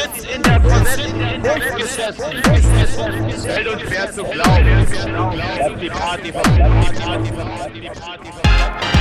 jetzt in der Hochgesessen. Fällt uns schwer zu glauben. Die Party